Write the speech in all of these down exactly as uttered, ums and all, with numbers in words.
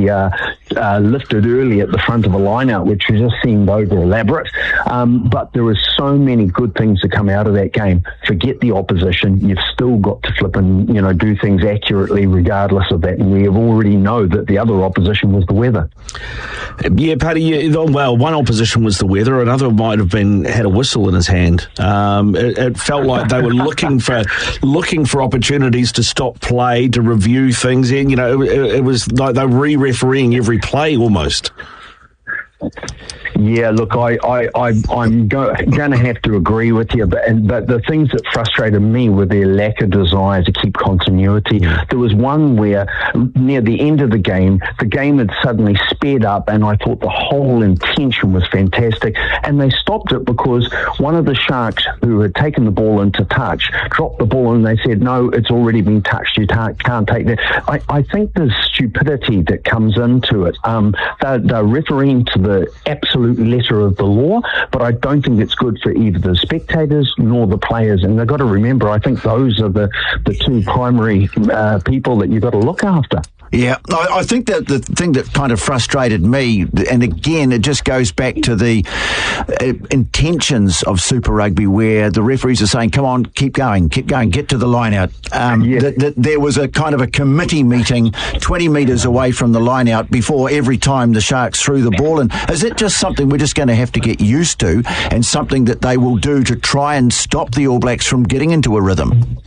he uh, uh, lifted early at the front of a line-out, which just seemed over-elaborate. Um, but there were so many good things to come out of that game. Forget the opposition. You've still got to flip and, you know, do things accurately regardless of that. And we have already know that the other opposition was the weather. Yeah, Paddy, yeah, well, one opposition was the weather. Another might have been had a whistle in his hand. Um, it, it felt like they were looking for looking for opportunities to stop play, to review things. And, you know, it, it was like they were re-refereeing every play almost. Yeah, look, I, I, I, I'm go, going to have to agree with you, but, and, but the things that frustrated me were their lack of desire to keep continuity. There was one where, near the end of the game, the game had suddenly sped up, and I thought the whole intention was fantastic, and they stopped it because one of the Sharks who had taken the ball into touch dropped the ball, and they said, no, it's already been touched, you can't, can't take that. I, I think there's stupidity that comes into it. Um, they're, they're refereeing to the absolute letter of the law, but I don't think it's good for either the spectators nor the players. And they've got to remember, I think those are the, the two primary uh, people that you've got to look after. Yeah, I, I think that the thing that kind of frustrated me, and again, it just goes back to the uh, intentions of Super Rugby, where the referees are saying, come on, keep going, keep going, get to the line out. Um, yeah. that, that there was a kind of a committee meeting twenty metres away from the line out before every time the Sharks threw the ball. And is it just something we're just going to have to get used to, and something that they will do to try and stop the All Blacks from getting into a rhythm?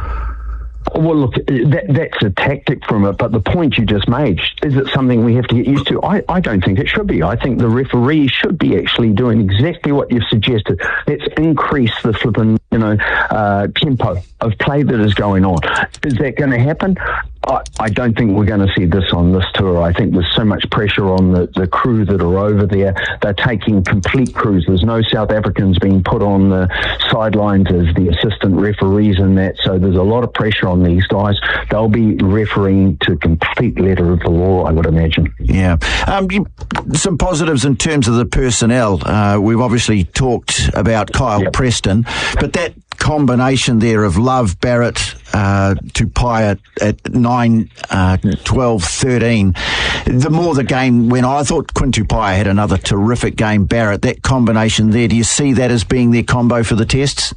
Well, look, that, that's a tactic from it, but the point you just made, is it something we have to get used to? I, I don't think it should be. I think the referee should be actually doing exactly what you've suggested. Let's increase the flipping, you know, uh, tempo of play that is going on. Is that going to happen? I, I don't think we're going to see this on this tour. I think there's so much pressure on the, the crew that are over there. They're taking complete crews. There's no South Africans being put on the sidelines as the assistant referees and that, so there's a lot of pressure on these guys. They'll be refereeing to complete letter of the law, I would imagine. Yeah. Um, you, some positives in terms of the personnel. Uh, we've obviously talked about Kyle yep. Preston, but that combination there of Love, Barrett, uh, Tupai at, at nine, uh, twelve, thirteen. The more the game went on, I thought Quinn Tupai had another terrific game. Barrett, that combination there, do you see that as being their combo for the tests?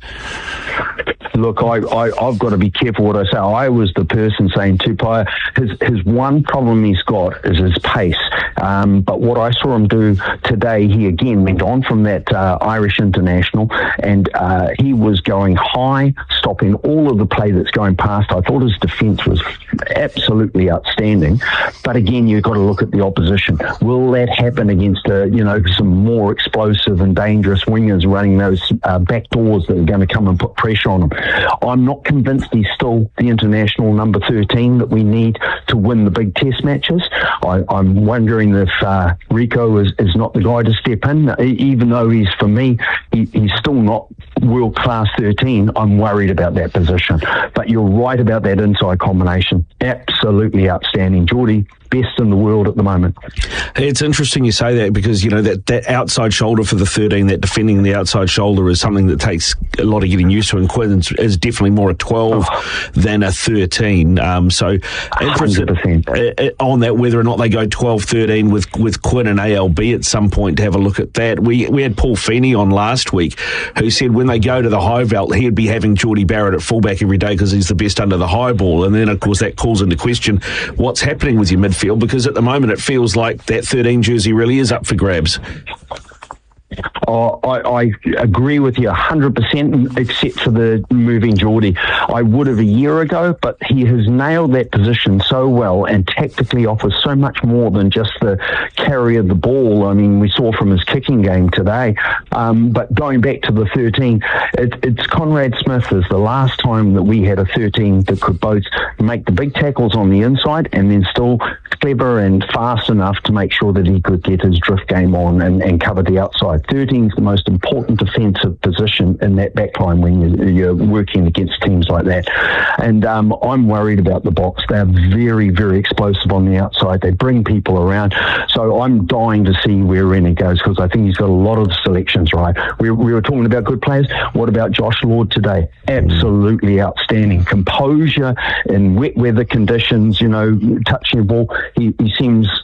Look, I, I, I've got to be careful what I say. I was the person saying Tupai, his, his one problem he's got is his pace. Um, but what I saw him do today, he again went on from that uh, Irish international, and uh, he was going high, stopping all of the play that's going past. I thought his defence was absolutely outstanding. But again, you've got to look at the opposition. Will that happen against uh, you know, some more explosive and dangerous wingers running those uh, back doors that are going to come and put pressure on him? I'm not convinced he's still the international number thirteen that we need to win the big test matches. I, I'm wondering if uh, Rico is, is not the guy to step in, even though he's, for me, he, he's still not world-class thirteen. I'm worried about that position. But you're right about that inside combination. Absolutely outstanding. Geordie, best in the world at the moment. It's interesting you say that, because, you know, that, that outside shoulder for the thirteen, that defending the outside shoulder is something that takes a lot of getting used to, and Quinn is definitely more a twelve oh. than a thirteen. Um, so interested uh, on that, whether or not they go twelve thirteen with, with Quinn and A L B at some point, to have a look at that. We we had Paul Feeney on last week, who said when they go to the high vault, he'd be having Geordie Barrett at fullback every day because he's the best under the high ball. And then, of course, that calls into question what's happening with your midfield, because at the moment it feels like that thirteen jersey really is up for grabs. Oh, I, I agree with you one hundred percent, except for the moving Geordie. I would have a year ago, but he has nailed that position so well and tactically offers so much more than just the carry of the ball. I mean, we saw from his kicking game today. Um, but going back to the thirteen, it, it's Conrad Smith is the last time that we had a thirteen that could both make the big tackles on the inside and then still clever and fast enough to make sure that he could get his drift game on and, and cover the outside. thirteen is the most important defensive position in that backline when you're, you're working against teams like that. And um, I'm worried about the Boks. They're very, very explosive on the outside. They bring people around. So I'm dying to see where Rennie goes, because I think he's got a lot of selections right. We, we were talking about good players. What about Josh Lord today? Absolutely outstanding. Composure in wet weather conditions, you know, touching the ball. He, he seems